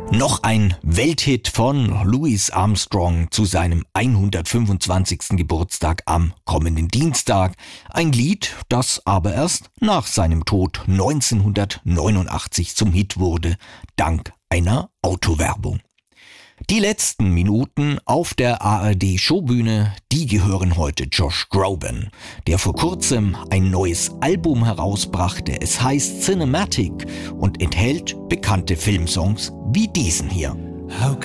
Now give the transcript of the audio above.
Noch ein Welthit von Louis Armstrong zu seinem 125. Geburtstag am kommenden Dienstag. Ein Lied, das aber erst nach seinem Tod 1989 zum Hit wurde, dank einer Autowerbung. Die letzten Minuten auf der ARD-Showbühne, die gehören heute Josh Groban, der vor kurzem ein neues Album herausbrachte. Es heißt Cinematic und enthält bekannte Filmsongs wie diesen hier.